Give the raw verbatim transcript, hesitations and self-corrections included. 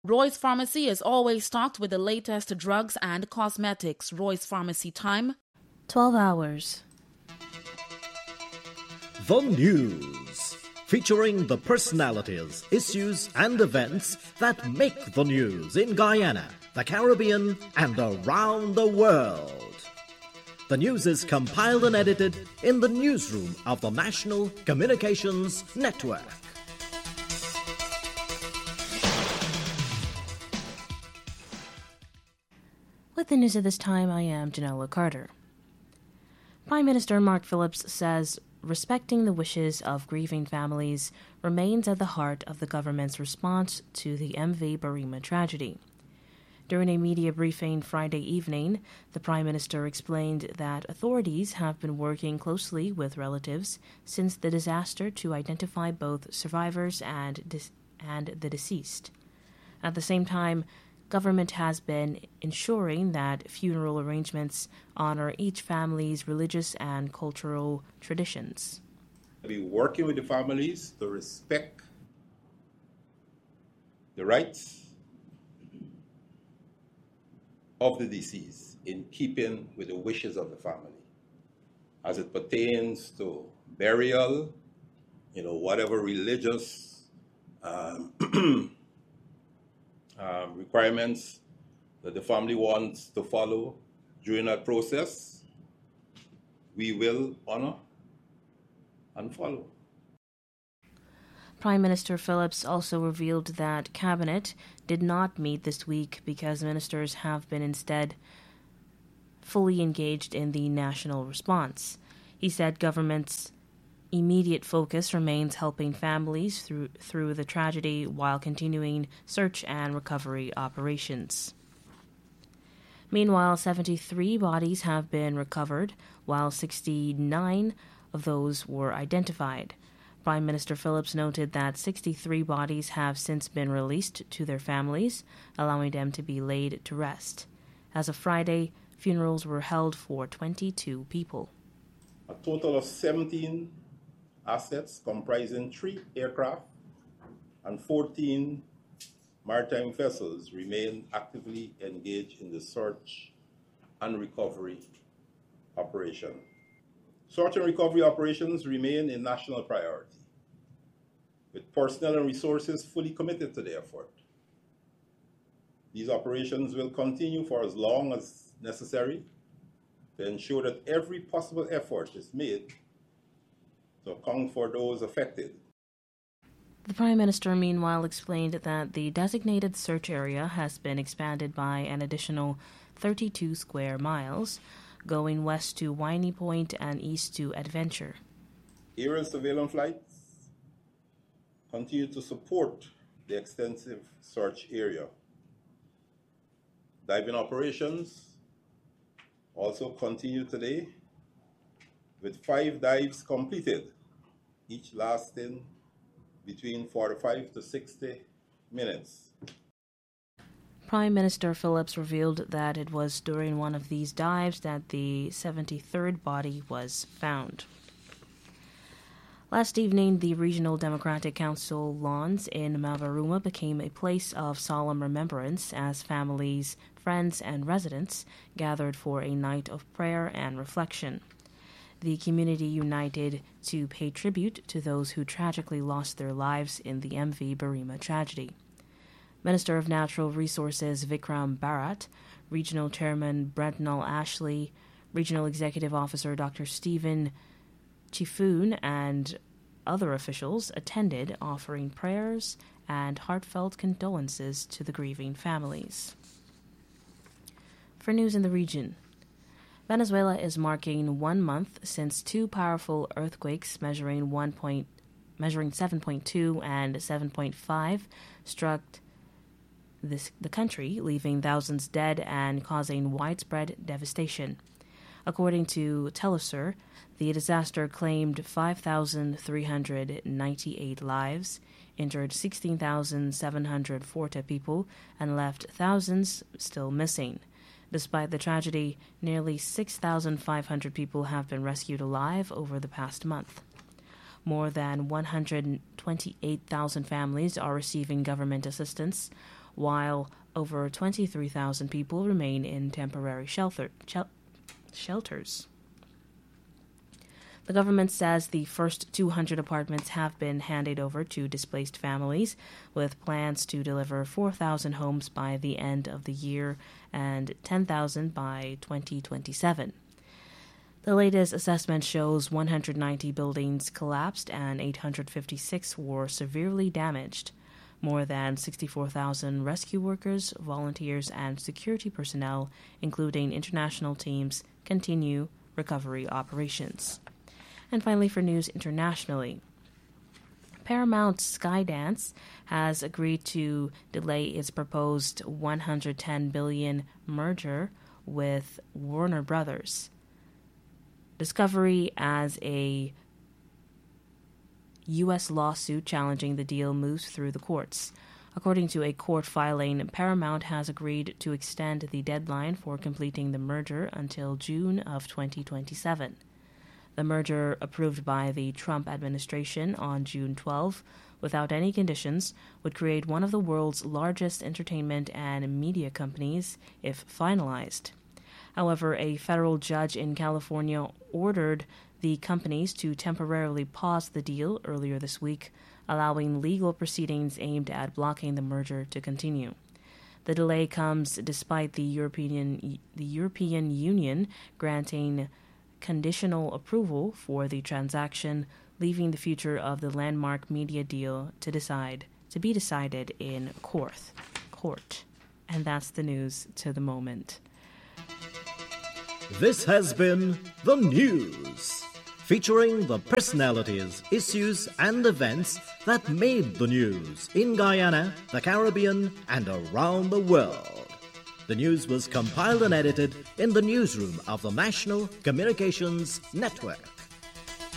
Roy's Pharmacy is always stocked with the latest drugs and cosmetics. Roy's Pharmacy time, twelve hours. The News, featuring the personalities, issues and events that make the news in Guyana, the Caribbean and around the world. The news is compiled and edited in the newsroom of the National Communications Network. With the news at this time, I am Janella Carter. Prime Minister Mark Phillips says respecting the wishes of grieving families remains at the heart of the government's response to the M V Barima tragedy. During a media briefing Friday evening, the Prime Minister explained that authorities have been working closely with relatives since the disaster to identify both survivors and, dis- and the deceased. At the same time, government has been ensuring that funeral arrangements honor each family's religious and cultural traditions. We'll be working with the families to respect the rights of the deceased in keeping with the wishes of the family as it pertains to burial, you know, whatever religious um, Um, requirements that the family wants to follow during that process, we will honor and follow. Prime Minister Phillips also revealed that Cabinet did not meet this week because ministers have been instead fully engaged in the national response. He said government's immediate focus remains helping families through through the tragedy while continuing search and recovery operations. Meanwhile, seventy-three bodies have been recovered, while sixty-nine of those were identified. Prime Minister Phillips noted that sixty-three bodies have since been released to their families, allowing them to be laid to rest. As of Friday, funerals were held for twenty-two people. A total of seventeen assets comprising three aircraft and fourteen maritime vessels remain actively engaged in the search and recovery operation. Search and recovery operations remain a national priority, with personnel and resources fully committed to the effort. These operations will continue for as long as necessary to ensure that every possible effort is made to account for those affected. The Prime Minister, meanwhile, explained that the designated search area has been expanded by an additional thirty-two square miles, going west to Winey Point and east to Adventure. Aerial surveillance flights continue to support the extensive search area. Diving operations also continue today, with five dives completed, each lasting between forty-five to sixty minutes. Prime Minister Phillips revealed that it was during one of these dives that the seventy-third body was found. Last evening, the Regional Democratic Council lawns in Mavaruma became a place of solemn remembrance as families, friends, and residents gathered for a night of prayer and reflection. The community united to pay tribute to those who tragically lost their lives in the M V Barima tragedy. Minister of Natural Resources Vikram Bharat, Regional Chairman Brentnall Ashley, Regional Executive Officer Doctor Stephen Chifoon, and other officials attended, offering prayers and heartfelt condolences to the grieving families. For news in the region, Venezuela is marking one month since two powerful earthquakes measuring one point, measuring seven point two and seven point five struck this, the country, leaving thousands dead and causing widespread devastation. According to Telesur, the disaster claimed five thousand three hundred ninety-eight lives, injured sixteen thousand seven hundred forty people, and left thousands still missing. Despite the tragedy, nearly six thousand five hundred people have been rescued alive over the past month. More than one hundred twenty-eight thousand families are receiving government assistance, while over twenty-three thousand people remain in temporary shelter, shel- shelters. The government says the first two hundred apartments have been handed over to displaced families, with plans to deliver four thousand homes by the end of the year and ten thousand by twenty twenty-seven. The latest assessment shows one hundred ninety buildings collapsed and eight hundred fifty-six were severely damaged. More than sixty-four thousand rescue workers, volunteers, and security personnel, including international teams, continue recovery operations. And finally, for news internationally, Paramount Skydance has agreed to delay its proposed one hundred ten billion dollars merger with Warner Brothers. Discovery as a U S lawsuit challenging the deal moves through the courts. According to a court filing, Paramount has agreed to extend the deadline for completing the merger until June of twenty twenty-seven. The merger, approved by the Trump administration on June twelfth, without any conditions, would create one of the world's largest entertainment and media companies if finalized. However, a federal judge in California ordered the companies to temporarily pause the deal earlier this week, allowing legal proceedings aimed at blocking the merger to continue. The delay comes despite the European the European Union granting conditional approval for the transaction, leaving the future of the landmark media deal to decide to be decided in court. Court. And that's the news to the moment. This has been The News, featuring the personalities, issues, and events that made the news in Guyana, the Caribbean, and around the world. The news was compiled and edited in the newsroom of the National Communications Network.